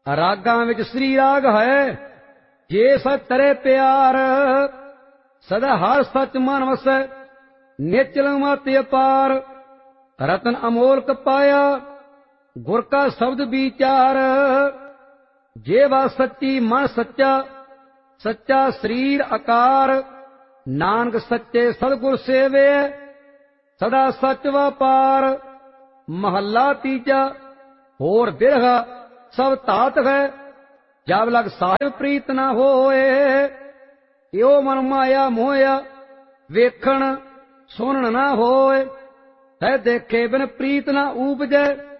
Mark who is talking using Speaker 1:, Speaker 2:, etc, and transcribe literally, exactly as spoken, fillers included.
Speaker 1: ਰਾਗਾਂ ਵਿੱਚ ਸ੍ਰੀ ਰਾਗ ਹੈ ਜੇ ਸਚ ਤਰੇ ਪਿਆਰ ਸਦਾ ਹਰ ਸਚ ਮਨ ਵਸੈ ਨਿਚਲ ਮਤਿ ਅਪਾਰ ਰਤਨ ਅਮੋਲਕ ਪਾਇਆ ਗੁਰ ਕਾ ਸ਼ਬਦ ਵਿਚਾਰ ਜੇ ਵਾ ਸੱਚੀ ਮਨ ਸੱਚਾ ਸੱਚਾ ਸਰੀਰ ਆਕਾਰ ਨਾਨਕ ਸੱਚੇ ਸਤਿਗੁਰ ਸੇਵੇ ਸਦਾ ਸਚ ਵਪਾਰ ਮਹੱਲਾ ਤੀਜਾ ਹੋਰ ਬਿਰਹਾ ਸਭ ਧਾਤ ਹੈ ਜਬ ਲਗ ਸਾਹਿਬ ਪ੍ਰੀਤ ਨਾ ਹੋਏ ਇਉ ਮਨ ਮਾਇਆ ਮੋਇਆ ਵੇਖਣ ਸੁਣਨ ਨਾ ਹੋਏ ਹੈ ਦੇਖੇ ਬਿਨ ਪ੍ਰੀਤ ਨਾ ਊਪਜੈ